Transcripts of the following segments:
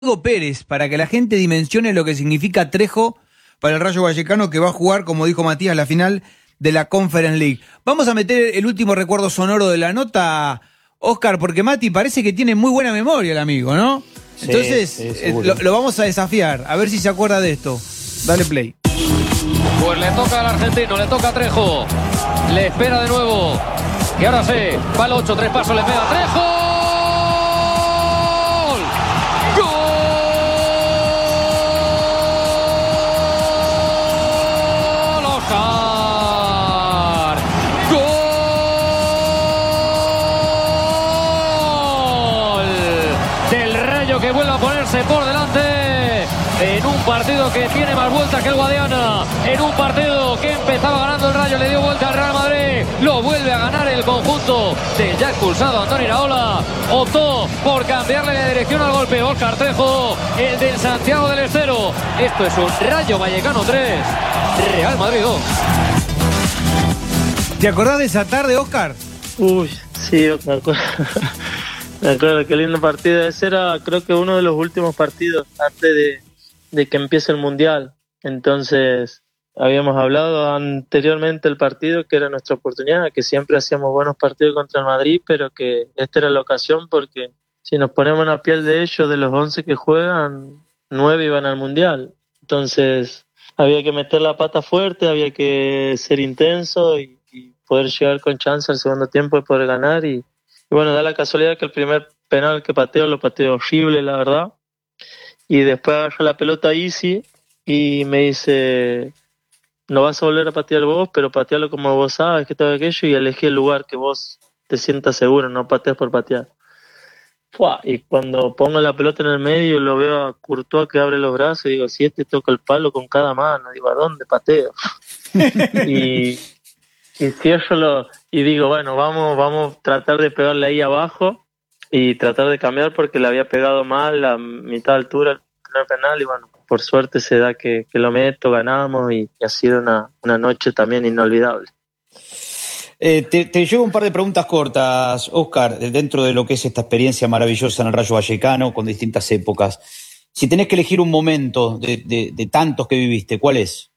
Diego Pérez, para que la gente dimensione lo que significa Trejo para el Rayo Vallecano, que va a jugar, como dijo Matías, la final de la Conference League. Vamos a meter el último recuerdo sonoro de la nota, Oscar, porque Mati parece que tiene muy buena memoria el amigo, ¿no? Sí, entonces sí, lo vamos a desafiar, a ver si se acuerda de esto. Dale play. Pues le toca al argentino, le toca a Trejo. Le espera de nuevo. Y ahora sí, va el 8, 3 pasos, le pega a Trejo. Que vuelve a ponerse por delante en un partido que tiene más vueltas que el Guadiana, en un partido que empezaba ganando el Rayo, le dio vuelta al Real Madrid, lo vuelve a ganar el conjunto del ya expulsado Andoni Iraola. Optó por cambiarle la dirección al golpe. Óscar Trejo, el del Santiago del Estero. Esto es un Rayo Vallecano 3, Real Madrid 2. ¿Te acordás de esa tarde, Óscar? Uy, sí, me acuerdo. Me acuerdo, qué lindo partido. Ese era, creo que uno de los últimos partidos antes de que empiece el Mundial. Entonces, habíamos hablado anteriormente del partido, que era nuestra oportunidad, que siempre hacíamos buenos partidos contra el Madrid, pero que esta era la ocasión porque si nos ponemos en la piel de ellos, de los 11 que juegan, 9 iban al Mundial. Entonces, había que meter la pata fuerte, había que ser intenso y poder llegar con chance al segundo tiempo de poder ganar y bueno, da la casualidad que el primer penal que pateo lo pateo horrible, la verdad. Y después agarra la pelota Easy y me dice, no vas a volver a patear vos, pero patealo como vos sabes, que todo aquello, y elegí el lugar que vos te sientas seguro, no pateas por patear. Y cuando pongo la pelota en el medio, lo veo a Courtois que abre los brazos y digo, si este toca el palo con cada mano, digo, ¿a dónde pateo? y cierro y digo, bueno, vamos a tratar de pegarle ahí abajo y tratar de cambiar porque le había pegado mal a mitad de altura el primer penal y bueno, por suerte se da que lo meto, ganamos y ha sido una noche también inolvidable. Te llevo un par de preguntas cortas, Óscar, dentro de lo que es esta experiencia maravillosa en el Rayo Vallecano con distintas épocas. Si tenés que elegir un momento de tantos que viviste, ¿cuál es?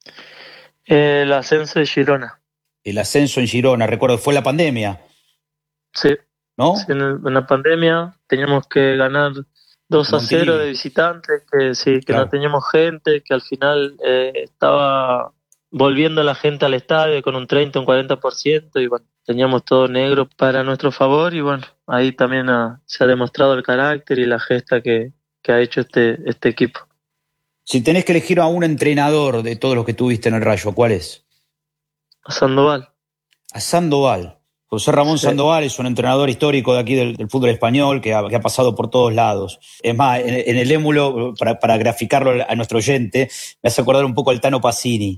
El ascenso de Girona. El ascenso en Girona, recuerdo, fue la pandemia. Sí, ¿no? Sí, en la pandemia teníamos que ganar 2-0 de visitantes, que sí, que claro. No teníamos gente, que al final estaba volviendo la gente al estadio con un 30, un 40%, y bueno, teníamos todo negro para nuestro favor, y bueno, ahí también se ha demostrado el carácter y la gesta que ha hecho este equipo. Si tenés que elegir a un entrenador de todos los que tuviste en el Rayo, ¿cuál es? A Sandoval. A Sandoval. José Ramón Sí. Sandoval es un entrenador histórico de aquí del fútbol español que ha pasado por todos lados. Es más, en el émulo, para graficarlo a nuestro oyente, me hace acordar un poco al Tano Pacini,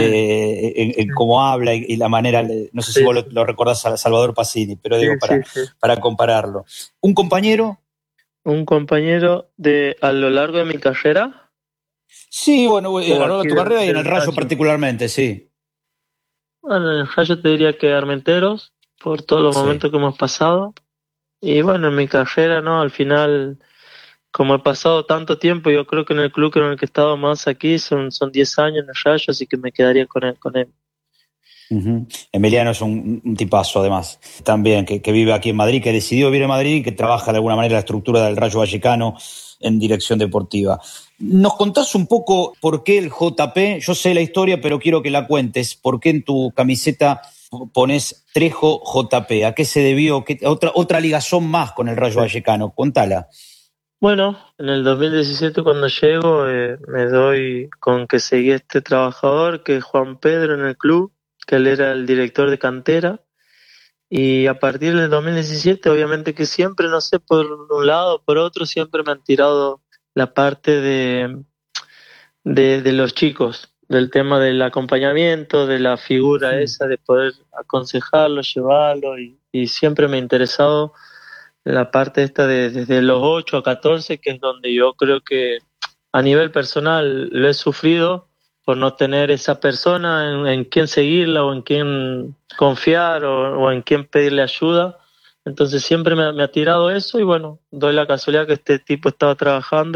en cómo habla y la manera, no sé si vos lo recordás a Salvador Pacini, pero digo, para compararlo. ¿Un compañero? Un compañero a lo largo de mi carrera. Sí, bueno, a lo largo de tu carrera y en el Rayo particularmente, sí. Bueno, en el Rayo te diría que Armenteros, por todos los momentos que hemos pasado. Y bueno, en mi carrera, ¿no? Al final, como he pasado tanto tiempo, yo creo que en el club en el que he estado más aquí son 10 años en el Rayo, así que me quedaría con él. Uh-huh. Emiliano es un tipazo, además, también, que vive aquí en Madrid, que decidió vivir en Madrid y que trabaja de alguna manera la estructura del Rayo Vallecano en dirección deportiva. ¿Nos contás un poco por qué el JP? Yo sé la historia, pero quiero que la cuentes. ¿Por qué en tu camiseta pones Trejo JP? ¿A qué se debió? Otra ligazón más con el Rayo Vallecano. Contala. Bueno, en el 2017 cuando llego me doy con que seguí este trabajador, que es Juan Pedro en el club, que él era el director de cantera. Y a partir del 2017, obviamente que siempre, no sé, por un lado o por otro, siempre me han tirado la parte de los chicos, del tema del acompañamiento, de la figura esa, de poder aconsejarlo, llevarlo, y siempre me ha interesado la parte esta desde los 8 a 14, que es donde yo creo que a nivel personal lo he sufrido, por no tener esa persona en quien seguirla o en quien confiar o en quien pedirle ayuda. Entonces siempre me ha tirado eso y bueno, doy la casualidad que este tipo estaba trabajando